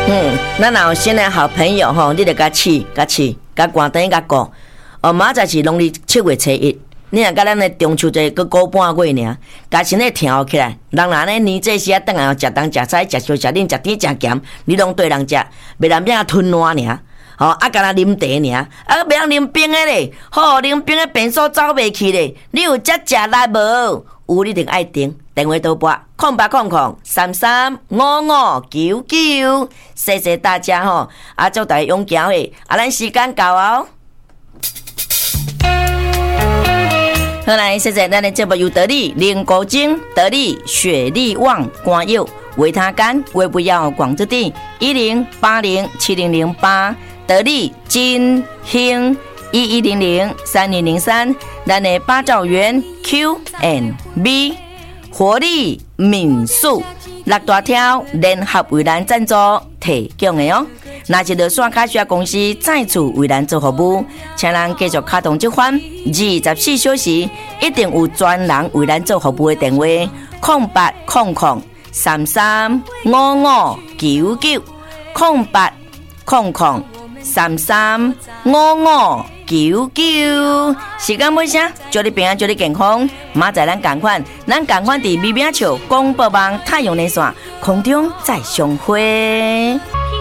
咱若有新的好朋友吼，你得甲试，甲关灯，甲顾。明仔是农历7月初1，你若甲咱的中秋节搁过半月尔，甲身体调起来。人若呢年这时啊，等下食东食西食烧食冷食甜食咸，你拢对人食，袂人变吞烂尔。啊，干那啉茶尔，袂晓啉冰的咧。啉冰的便所走袂去咧。你有遮食力无？有你定爱订。电话倒拨0800335599，谢谢大家祝大家勇行诶！咱时间到哦。好来，谢谢咱的节目由得力林国精、得力雪力旺、光佑、维他甘、微不要广之地10807008。得力金兴11003203，咱的八兆元 Q&B 活力民宿6大条联合为咱赞助提供的哦。若是落线卡需要公司再次为咱做服务，请咱继续卡动这款24小时一定有专人为咱做服务的电话0800335599 0800335599。时间尾声，祝你平安，祝你健康。明仔咱同款伫微微笑广播网太阳连线空中再相会。